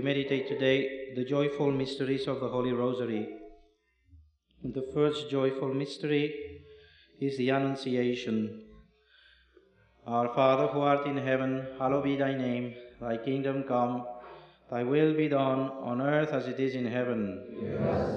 meditate today the joyful mysteries of the Holy Rosary. The first joyful mystery is the Annunciation. Our Father who art in heaven, hallowed be thy name. Thy kingdom come, thy will be done on earth as it is in heaven. Give us